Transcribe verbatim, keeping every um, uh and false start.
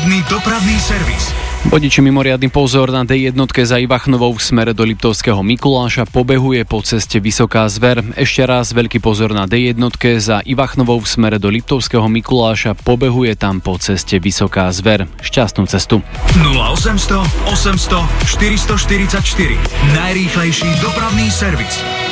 mimoriadny dopravný servis. Vodiči, mimoriadny pozor na dé jedna za Ivachnovou v smere do Liptovského Mikuláša, pobehuje po ceste Vysoká Zver. Ešte raz veľký pozor na dé jedna za Ivachnovou v smere do Liptovského Mikuláša, pobehuje tam po ceste Vysoká Zver. Šťastnú cestu. nula osemsto osemsto štyristoštyridsaťštyri. Najrýchlejší dopravný servis.